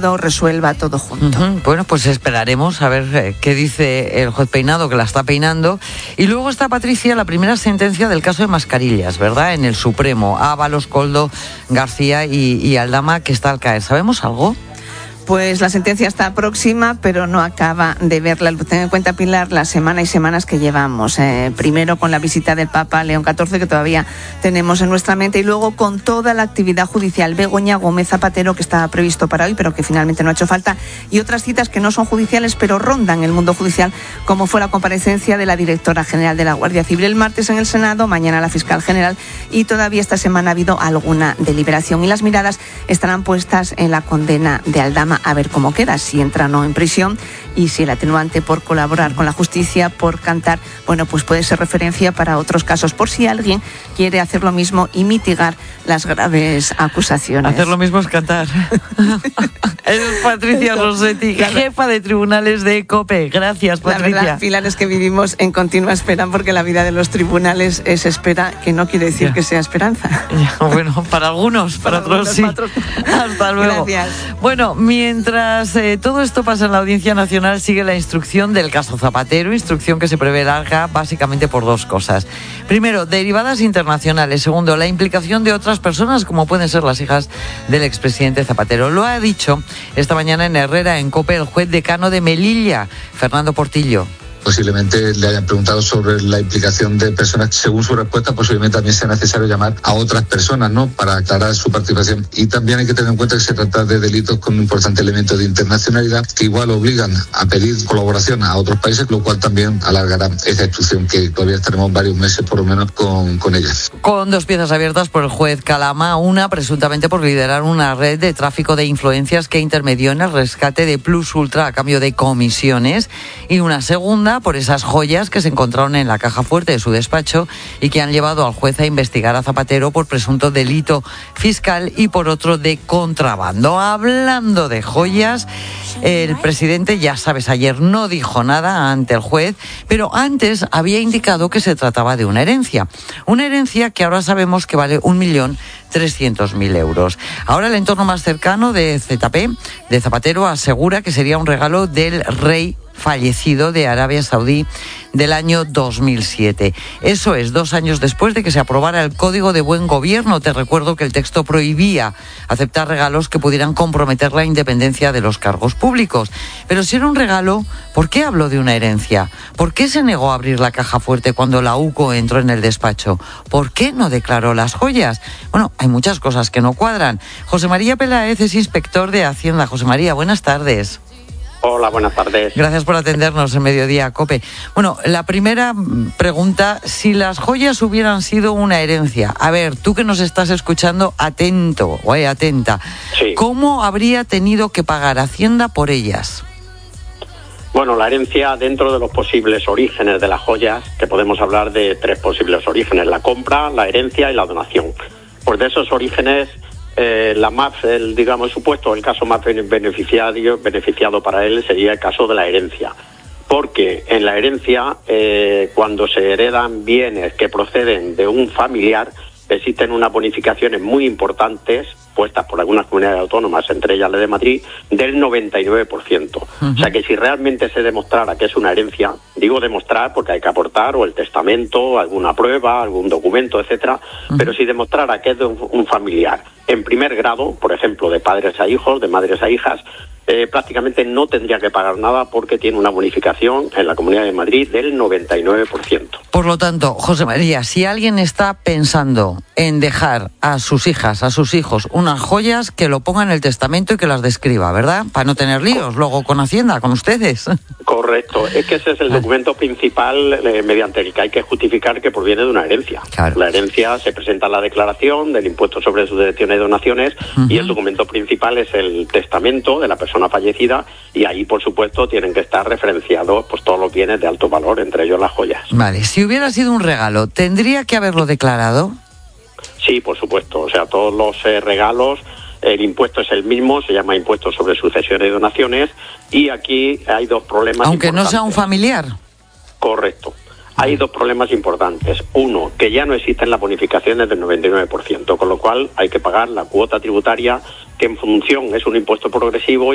juzgado resuelva todo junto. Bueno, pues esperaremos a ver qué dice el juez Peinado, que la está peinando. Y luego está, Patricia, la primera sentencia del caso de mascarillas, ¿verdad? En el Supremo. Ábalos, Koldo, García y Aldama, que está al caer. ¿Sabemos algo? Pues la sentencia está próxima, pero no acaba de verla. Ten en cuenta, Pilar, las semanas y semanas que llevamos. Primero con la visita del Papa León XIV, que todavía tenemos en nuestra mente, y luego con toda la actividad judicial. Begoña Gómez Zapatero, que estaba previsto para hoy, pero que finalmente no ha hecho falta, y otras citas que no son judiciales, pero rondan el mundo judicial, como fue la comparecencia de la directora general de la Guardia Civil el martes en el Senado, mañana la fiscal general, y todavía esta semana ha habido alguna deliberación. Y las miradas estarán puestas en la condena de Aldama, a ver cómo queda, si entra o no en prisión, y si el atenuante por colaborar con la justicia, por cantar, bueno, pues puede ser referencia para otros casos, por si alguien quiere hacer lo mismo y mitigar las graves acusaciones. Hacer lo mismo es cantar. Es Patricia Rossetti, jefa de tribunales de COPE. Gracias, Patricia. La verdad, Pilar, es que vivimos en continua espera, porque la vida de los tribunales es espera, que no quiere decir que sea esperanza. Bueno, para algunos, para otros sí. Hasta luego. Gracias. Bueno, mientras todo esto pasa en la Audiencia Nacional, sigue la instrucción del caso Zapatero, instrucción que se prevé larga básicamente por dos cosas. Primero, derivadas internacionales. Segundo, la implicación de otras personas, como pueden ser las hijas del expresidente Zapatero. Lo ha dicho esta mañana en Herrera, en COPE, el juez decano de Melilla, Fernando Portillo. Posiblemente le hayan preguntado sobre la implicación de personas. Según su respuesta, posiblemente también sea necesario llamar a otras personas, ¿no?, para aclarar su participación. Y también hay que tener en cuenta que se trata de delitos con un importante elemento de internacionalidad, que igual obligan a pedir colaboración a otros países, lo cual también alargará esa instrucción, que todavía estaremos varios meses por lo menos con ellas. Con dos piezas abiertas por el juez Calama, una presuntamente por liderar una red de tráfico de influencias que intermedió en el rescate de Plus Ultra a cambio de comisiones, y una segunda por esas joyas que se encontraron en la caja fuerte de su despacho y que han llevado al juez a investigar a Zapatero por presunto delito fiscal y por otro de contrabando. Hablando de joyas, el presidente, ya sabes, ayer no dijo nada ante el juez, pero antes había indicado que se trataba de una herencia que ahora sabemos que vale 1.300.000 euros. Ahora el entorno más cercano de ZP, de Zapatero, asegura que sería un regalo del rey fallecido de Arabia Saudí del año 2007. Eso es 2 años después de que se aprobara el Código de Buen Gobierno. Te recuerdo que el texto prohibía aceptar regalos que pudieran comprometer la independencia de los cargos públicos. Pero si era un regalo, ¿por qué habló de una herencia? ¿Por qué se negó a abrir la caja fuerte cuando la UCO entró en el despacho? ¿Por qué no declaró las joyas? Bueno, hay muchas cosas que no cuadran. José María Peláez es inspector de Hacienda. José María, buenas tardes. Hola, buenas tardes. Gracias por atendernos en Mediodía COPE. Bueno, la primera pregunta, si las joyas hubieran sido una herencia, a ver, tú que nos estás escuchando, atento o atenta, sí. ¿Cómo habría tenido que pagar Hacienda por ellas? Bueno, la herencia, dentro de los posibles orígenes de las joyas, que podemos hablar de 3 posibles orígenes: la compra, la herencia y la donación. Pues de esos orígenes, el caso más beneficiado para él sería el caso de la herencia, porque en la herencia, cuando se heredan bienes que proceden de un familiar, existen unas bonificaciones muy importantes puestas por algunas comunidades autónomas, entre ellas la de Madrid, del 99%. O sea que si realmente se demostrara que es una herencia, digo demostrar porque hay que aportar o el testamento, alguna prueba, algún documento, etcétera, pero si demostrara que es de un familiar en primer grado, por ejemplo, de padres a hijos, de madres a hijas, prácticamente no tendría que pagar nada porque tiene una bonificación en la Comunidad de Madrid del 99%. Por lo tanto, José María, si alguien está pensando en dejar a sus hijas, a sus hijos, unas joyas, que lo ponga en el testamento y que las describa, ¿verdad? Para no tener líos luego con Hacienda, con ustedes. Correcto, es que ese es el documento principal mediante el que hay que justificar que proviene de una herencia. Claro. La herencia se presenta en la declaración del impuesto sobre sucesiones y donaciones, y el documento principal es el testamento de la persona fallecida, y ahí, por supuesto, tienen que estar referenciados pues todos los bienes de alto valor, entre ellos las joyas. Vale, si hubiera sido un regalo, ¿tendría que haberlo declarado? Sí, por supuesto, o sea, todos los regalos, el impuesto es el mismo, se llama impuesto sobre sucesiones y donaciones, y aquí hay 2 problemas aunque importantes. No sea un familiar. Correcto. Hay 2 problemas importantes. Uno, que ya no existen las bonificaciones del 99%, con lo cual hay que pagar la cuota tributaria, que en función es un impuesto progresivo